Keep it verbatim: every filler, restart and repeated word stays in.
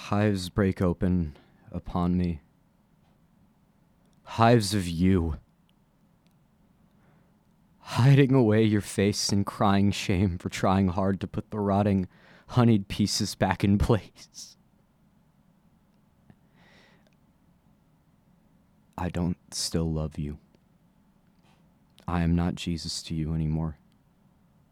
Hives break open upon me. Hives of you. Hiding away your face in crying shame for trying hard to put the rotting, honeyed pieces back in place. I don't still love you. I am not Jesus to you anymore.